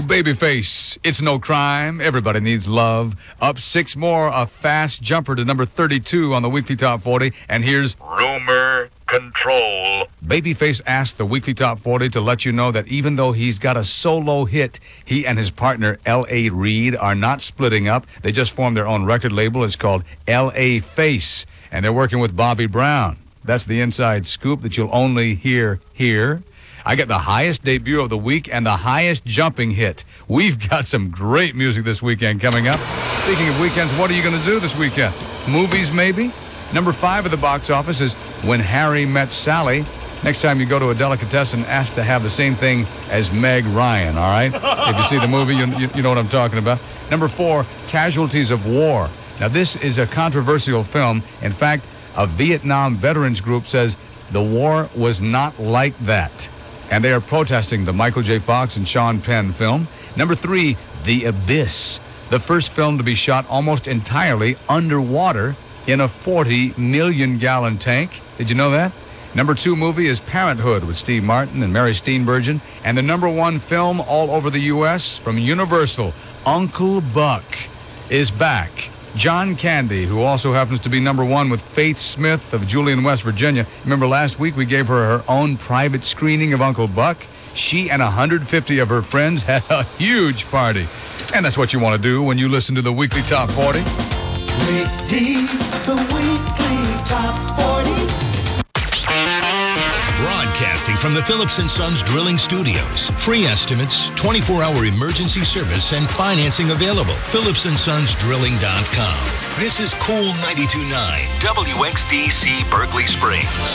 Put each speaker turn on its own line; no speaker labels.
Babyface, It's No Crime, Everybody Needs Love. Up 6 more, a fast jumper to number 32 on the Weekly Top 40. And here's
Rumor Control.
Babyface asked the Weekly Top 40 to let you know that even though he's got a solo hit, he and his partner L.A. Reid are not splitting up. They just formed their own record label. It's called L.A. Face, and they're working with Bobby Brown. That's the inside scoop that you'll only hear here. I get the highest debut of the week and the highest jumping hit. We've got some great music this weekend coming up. Speaking of weekends, what are you going to do this weekend? Movies, maybe? Number 5 at the box office is When Harry Met Sally. Next time you go to a delicatessen, ask to have the same thing as Meg Ryan, all right? If you see the movie, you know what I'm talking about. Number 4, Casualties of War. Now, this is a controversial film. In fact, a Vietnam veterans group says the war was not like that. And they are protesting the Michael J. Fox and Sean Penn film. Number 3, The Abyss, the first film to be shot almost entirely underwater in a 40-million-gallon tank. Did you know that? Number 2 movie is Parenthood with Steve Martin and Mary Steenburgen. And the number 1 film all over the U.S. from Universal, Uncle Buck, is back. John Candy, who also happens to be number 1 with Faith Smith of Julian, West Virginia. Remember last week we gave her her own private screening of Uncle Buck? She and 150 of her friends had a huge party. And that's what you want to do when you listen to the Weekly Top 40.
Ladies, the Weekly Top 40.
Broadcasting from the Phillips & Sons Drilling Studios. Free estimates, 24-hour emergency service, and financing available. PhillipsandSonsDrilling.com. This is Cool 92.9 WXDC Berkeley Springs.